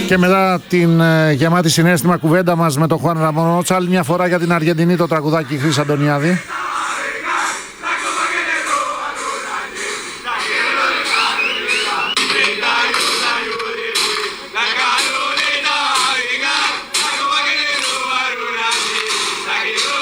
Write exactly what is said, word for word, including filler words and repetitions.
Και μετά την ε, γεμάτη συναίσθημα κουβέντα μας με τον Χουάν Ραμόν, άλλη μια φορά για την Αργεντινή το τραγουδάκι Χρύς Αντωνιάδη.